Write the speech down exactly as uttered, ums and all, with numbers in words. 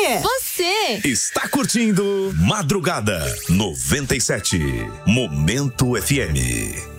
Você! Está curtindo Madrugada noventa e sete. Momento F M.